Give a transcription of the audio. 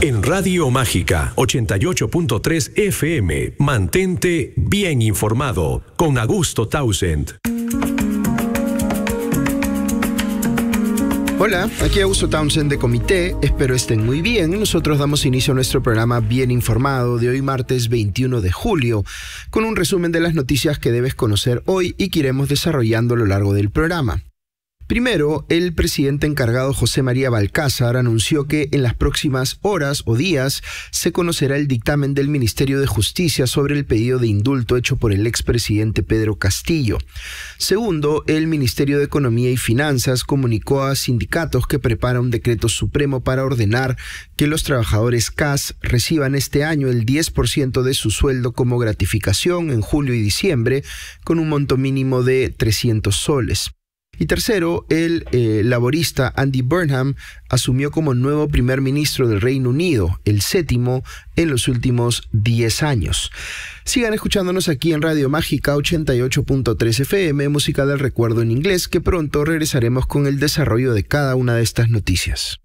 En Radio Mágica 88.3 FM, mantente bien informado con Augusto Townsend. Hola, aquí Augusto Townsend de Comité, espero estén muy bien. Nosotros damos inicio a nuestro programa Bien Informado de hoy martes 21 de julio, con un resumen de las noticias que debes conocer hoy y que iremos desarrollando a lo largo del programa. Primero, el presidente encargado José María Balcázar anunció que en las próximas horas o días se conocerá el dictamen del Ministerio de Justicia sobre el pedido de indulto hecho por el expresidente Pedro Castillo. Segundo, el Ministerio de Economía y Finanzas comunicó a sindicatos que prepara un decreto supremo para ordenar que los trabajadores CAS reciban este año el 10% de su sueldo como gratificación en julio y diciembre, con un monto mínimo de 300 soles. Y tercero, el laborista Andy Burnham asumió como nuevo primer ministro del Reino Unido, el séptimo en los últimos 10 años. Sigan escuchándonos aquí en Radio Mágica 88.3 FM, música del recuerdo en inglés, que pronto regresaremos con el desarrollo de cada una de estas noticias.